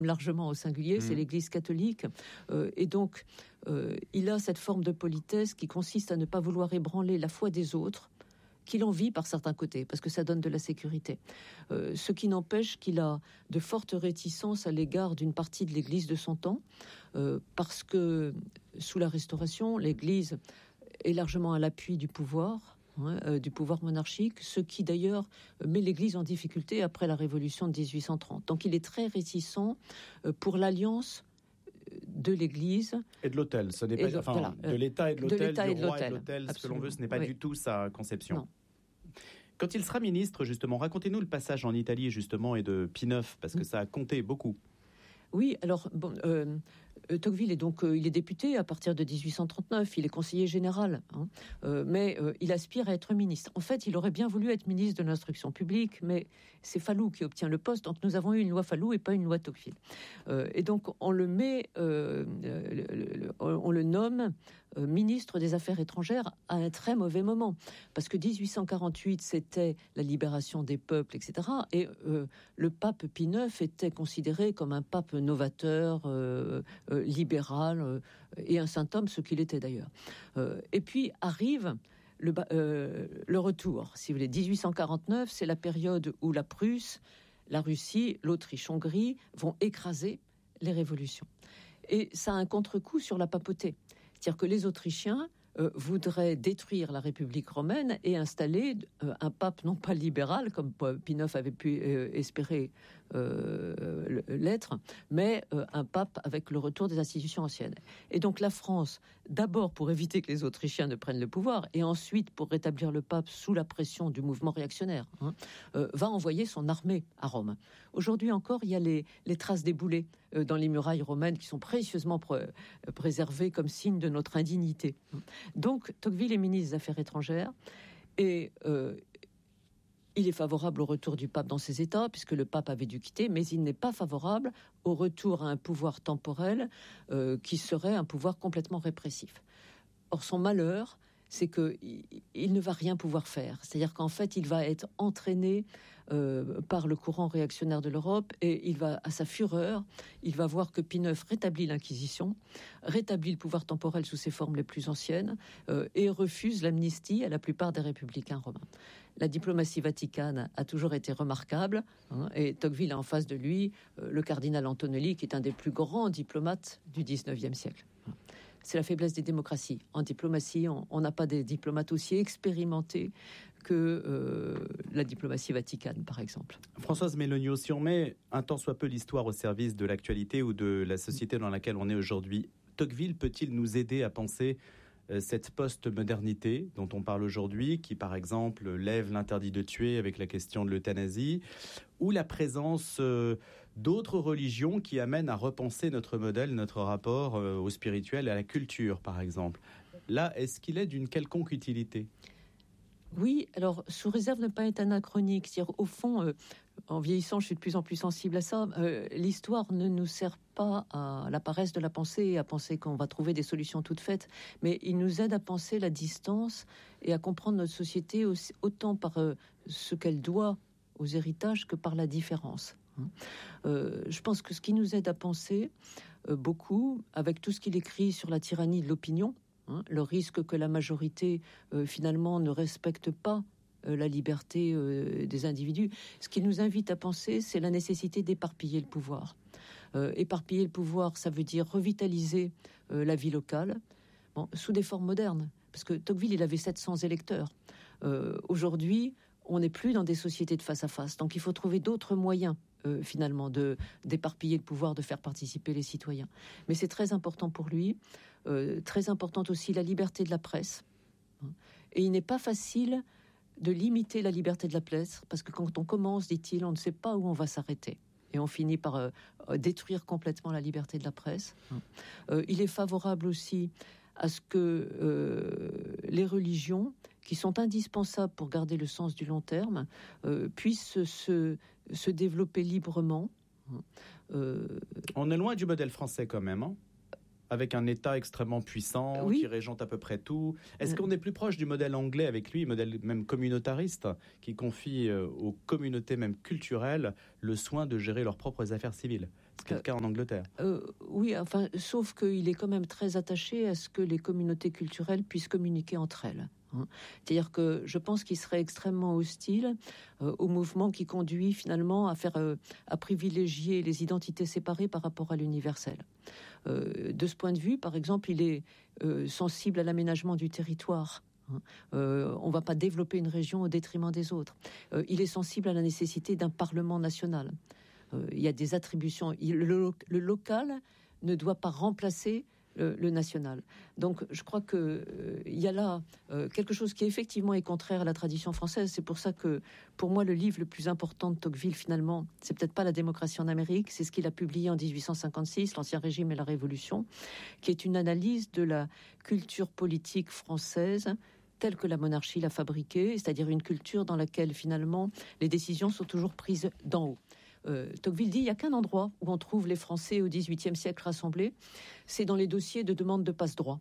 largement au singulier, c'est l'Église catholique. Et donc, il a cette forme de politesse qui consiste à ne pas vouloir ébranler la foi des autres, qu'il envie par certains côtés, parce que ça donne de la sécurité. Ce qui n'empêche qu'il a de fortes réticences à l'égard d'une partie de l'Église de son temps, parce que sous la Restauration, l'Église est largement à l'appui du pouvoir, du pouvoir monarchique, ce qui d'ailleurs met l'Église en difficulté après la Révolution de 1830. Donc il est très réticent pour l'alliance de l'Église et de l'autel. Ce n'est pas de l'État et de l'autel, du roi et de l'autel. Ce que l'on veut, ce n'est pas du tout sa conception. Non. Quand il sera ministre, justement, racontez-nous le passage en Italie, justement, et de Pie IX, parce que ça a compté beaucoup. Oui, alors Tocqueville est donc il est député à partir de 1839, il est conseiller général, mais il aspire à être ministre. En fait, il aurait bien voulu être ministre de l'instruction publique, mais c'est Falloux qui obtient le poste, donc nous avons eu une loi Falloux et pas une loi Tocqueville. Et donc on le met, on le nomme ministre des Affaires étrangères à un très mauvais moment, parce que 1848 c'était la libération des peuples, etc. Et le pape Pie IX était considéré comme un pape novateur, libéral et un saint homme, ce qu'il était d'ailleurs. Et puis arrive le retour, si vous voulez. 1849, c'est la période où la Prusse, la Russie, l'Autriche-Hongrie vont écraser les révolutions. Et ça a un contre-coup sur la papauté. C'est-à-dire que les Autrichiens voudrait détruire la République romaine et installer un pape non pas libéral, comme Pie IX avait pu espérer l'être, mais un pape avec le retour des institutions anciennes. Et donc la France, d'abord pour éviter que les Autrichiens ne prennent le pouvoir, et ensuite pour rétablir le pape sous la pression du mouvement réactionnaire, va envoyer son armée à Rome. Aujourd'hui encore, il y a les traces des boulets dans les murailles romaines qui sont précieusement préservées comme signe de notre indignité. Donc, Tocqueville est ministre des Affaires étrangères et il est favorable au retour du pape dans ses États, puisque le pape avait dû quitter, mais il n'est pas favorable au retour à un pouvoir temporel qui serait un pouvoir complètement répressif. Or, son malheur, c'est qu'il ne va rien pouvoir faire. C'est-à-dire qu'en fait, il va être entraîné par le courant réactionnaire de l'Europe et il va, à sa fureur, il va voir que Pie IX rétablit l'Inquisition, rétablit le pouvoir temporel sous ses formes les plus anciennes et refuse l'amnistie à la plupart des républicains romains. La diplomatie vaticane a toujours été remarquable, et Tocqueville a en face de lui le cardinal Antonelli, qui est un des plus grands diplomates du XIXe siècle. C'est la faiblesse des démocraties. En diplomatie, on n'a pas des diplomates aussi expérimentés que la diplomatie vaticane, par exemple. Françoise Méloniot, si on met un tant soit peu l'histoire au service de l'actualité ou de la société dans laquelle on est aujourd'hui, Tocqueville peut-il nous aider à penser cette post-modernité dont on parle aujourd'hui, qui par exemple lève l'interdit de tuer avec la question de l'euthanasie, ou la présence d'autres religions qui amènent à repenser notre modèle, notre rapport au spirituel et à la culture, par exemple. Là, est-ce qu'il est d'une quelconque utilité ? Oui, alors sous réserve de ne pas être anachronique. C'est-à-dire, au fond, en vieillissant, je suis de plus en plus sensible à ça. L'histoire ne nous sert pas à la paresse de la pensée et à penser qu'on va trouver des solutions toutes faites, mais il nous aide à penser la distance et à comprendre notre société autant par ce qu'elle doit aux héritages que par la différence. Je pense que ce qui nous aide à penser beaucoup, avec tout ce qu'il écrit sur la tyrannie de l'opinion, le risque que la majorité finalement ne respecte pas la liberté des individus. Ce qui nous invite à penser, c'est la nécessité d'éparpiller le pouvoir. Éparpiller le pouvoir, ça veut dire revitaliser la vie locale, sous des formes modernes. Parce que Tocqueville, il avait 700 électeurs. Aujourd'hui, on n'est plus dans des sociétés de face à face. Donc il faut trouver d'autres moyens finalement d'éparpiller le pouvoir, de faire participer les citoyens. Mais c'est très important pour lui, très importante aussi la liberté de la presse. Et il n'est pas facile de limiter la liberté de la presse, parce que quand on commence, dit-il, on ne sait pas où on va s'arrêter. Et on finit par détruire complètement la liberté de la presse. Il est favorable aussi à ce que les religions, qui sont indispensables pour garder le sens du long terme, puissent se développer librement. On est loin du modèle français quand même, avec un État extrêmement puissant, qui régente à peu près tout. Est-ce qu'on est plus proche du modèle anglais avec lui, modèle même communautariste, qui confie aux communautés même culturelles le soin de gérer leurs propres affaires civiles ? Ce qui est le cas en Angleterre. Oui, enfin, sauf qu'il est quand même très attaché à ce que les communautés culturelles puissent communiquer entre elles. C'est-à-dire que je pense qu'il serait extrêmement hostile au mouvement qui conduit finalement à privilégier les identités séparées par rapport à l'universel. De ce point de vue, par exemple, il est sensible à l'aménagement du territoire. On ne va pas développer une région au détriment des autres. Il est sensible à la nécessité d'un parlement national. Il y a des attributions. Le local ne doit pas remplacer le national. Donc je crois qu'il y a là quelque chose qui effectivement est contraire à la tradition française. C'est pour ça que pour moi le livre le plus important de Tocqueville finalement, c'est peut-être pas La démocratie en Amérique, c'est ce qu'il a publié en 1856, L'Ancien Régime et la Révolution, qui est une analyse de la culture politique française telle que la monarchie l'a fabriquée, c'est-à-dire une culture dans laquelle finalement les décisions sont toujours prises d'en haut. Tocqueville dit il n'y a qu'un endroit où on trouve les Français au XVIIIe siècle rassemblés, c'est dans les dossiers de demande de passe-droit.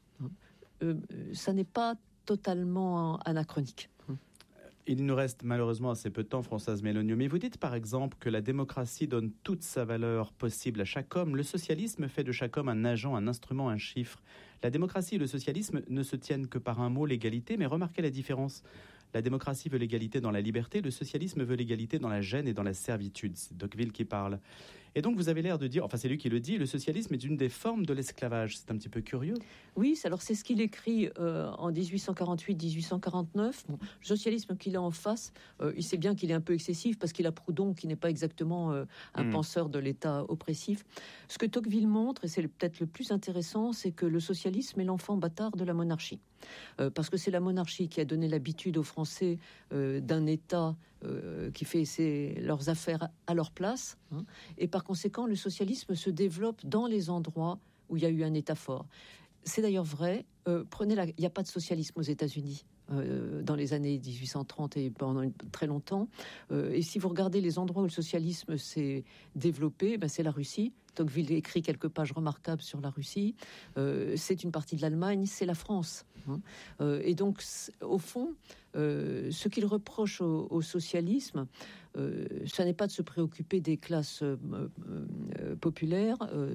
Ça n'est pas totalement anachronique. Il nous reste malheureusement assez peu de temps, Françoise Méloniaux, mais vous dites par exemple que la démocratie donne toute sa valeur possible à chaque homme. Le socialisme fait de chaque homme un agent, un instrument, un chiffre. La démocratie et le socialisme ne se tiennent que par un mot, l'égalité, mais remarquez la différence. La démocratie veut l'égalité dans la liberté, le socialisme veut l'égalité dans la gêne et dans la servitude. C'est Tocqueville qui parle. Et donc vous avez l'air de dire, enfin c'est lui qui le dit, le socialisme est une des formes de l'esclavage. C'est un petit peu curieux. Oui, alors c'est ce qu'il écrit en 1848-1849. Bon, le socialisme qu'il a en face, il sait bien qu'il est un peu excessif parce qu'il a Proudhon qui n'est pas exactement un penseur de l'État oppressif. Ce que Tocqueville montre, et c'est peut-être le plus intéressant, c'est que le socialisme est l'enfant bâtard de la monarchie. Parce que c'est la monarchie qui a donné l'habitude aux Français d'un État qui fait leurs affaires à leur place. Et par conséquent, le socialisme se développe dans les endroits où il y a eu un État fort. C'est d'ailleurs vrai. Il n'y a pas de socialisme aux États-Unis dans les années 1830 et pendant très longtemps. Et si vous regardez les endroits où le socialisme s'est développé, c'est la Russie. Tocqueville écrit quelques pages remarquables sur la Russie. C'est une partie de l'Allemagne, c'est la France. Et donc, au fond, ce qu'il reproche au socialisme, ça n'est pas de se préoccuper des classes populaires,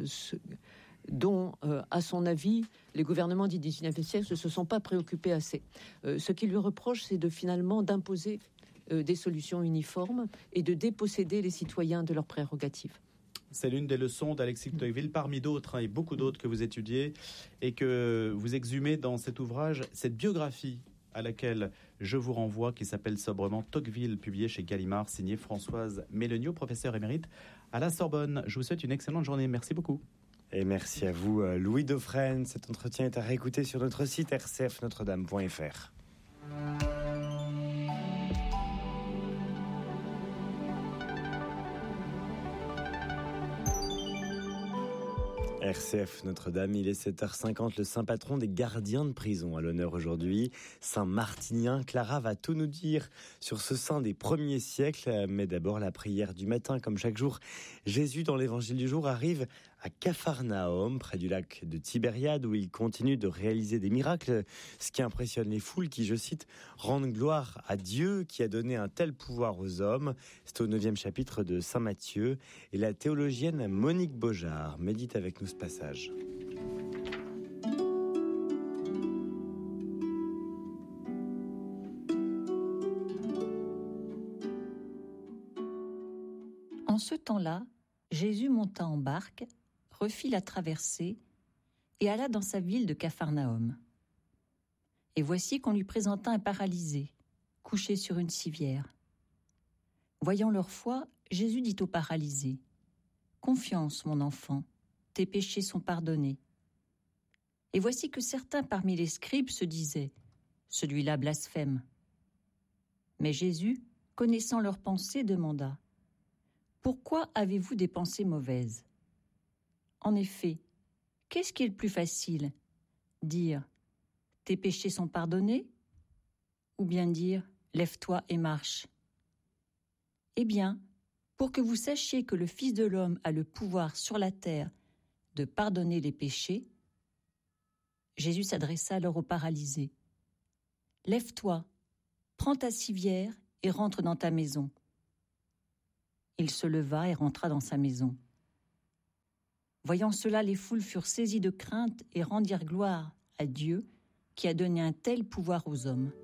dont, à son avis, les gouvernements du XIXe siècle ne se sont pas préoccupés assez. Ce qu'il lui reproche, c'est finalement d'imposer des solutions uniformes et de déposséder les citoyens de leurs prérogatives. C'est l'une des leçons d'Alexis de Tocqueville, parmi d'autres, et beaucoup d'autres que vous étudiez, et que vous exhumez dans cet ouvrage, cette biographie à laquelle je vous renvoie, qui s'appelle sobrement Tocqueville, publié chez Gallimard, signé Françoise Méloniaux, professeure émérite à la Sorbonne. Je vous souhaite une excellente journée. Merci beaucoup. Et merci à vous, Louis Dauphren. Cet entretien est à réécouter sur notre site rcfnotredame.fr. RCF Notre-Dame, il est 7h50, le saint patron des gardiens de prison à l'honneur aujourd'hui. Saint Martinien, Clara va tout nous dire sur ce saint des premiers siècles. Mais d'abord la prière du matin, comme chaque jour. Jésus, dans l'évangile du jour, arrive à Capharnaüm, près du lac de Tibériade, où il continue de réaliser des miracles. Ce qui impressionne les foules qui, je cite, rendent gloire à Dieu qui a donné un tel pouvoir aux hommes. C'est au 9e chapitre de Saint Matthieu. Et la théologienne Monique Beaujard médite avec nous ce passage. En ce temps-là, Jésus monta en barque, refit la traversée et alla dans sa ville de Capharnaüm. Et voici qu'on lui présenta un paralysé, couché sur une civière. Voyant leur foi, Jésus dit au paralysé : « Confiance, mon enfant, tes péchés sont pardonnés. » Et voici que certains parmi les scribes se disaient : « Celui-là blasphème. » Mais Jésus, connaissant leurs pensées, demanda : « Pourquoi avez-vous des pensées mauvaises ? En effet, qu'est-ce qui est le plus facile ? Dire « Tes péchés sont pardonnés » ou bien dire « Lève-toi et marche ». Eh bien, pour que vous sachiez que le Fils de l'homme a le pouvoir sur la terre de pardonner les péchés, Jésus s'adressa alors au paralysé. « Lève-toi, prends ta civière et rentre dans ta maison. » Il se leva et rentra dans sa maison. Voyant cela, les foules furent saisies de crainte et rendirent gloire à Dieu qui a donné un tel pouvoir aux hommes.